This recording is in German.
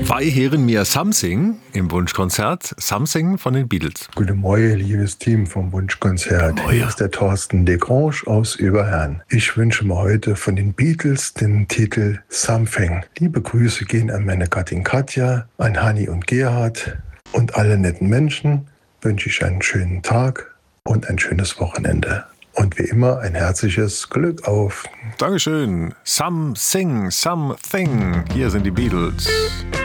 Wij hören mir Something im Wunschkonzert. Something von den Beatles. Guten Morgen, liebes Team vom Wunschkonzert. Hier ist der Thorsten Desgrange aus Überherrn. Ich wünsche mir heute von den Beatles den Titel Something. Liebe Grüße gehen an meine Gattin Katja, an Hanni und Gerhard und alle netten Menschen. Wünsche ich einen schönen Tag und ein schönes Wochenende. Und wie immer ein herzliches Glück auf. Dankeschön. Something. Hier sind die Beatles.